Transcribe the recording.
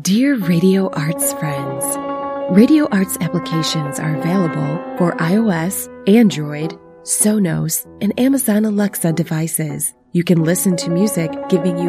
Dear Radio Arts friends, Radio Arts applications are available for iOS, Android, Sonos, and Amazon Alexa devices. You can listen to music giving you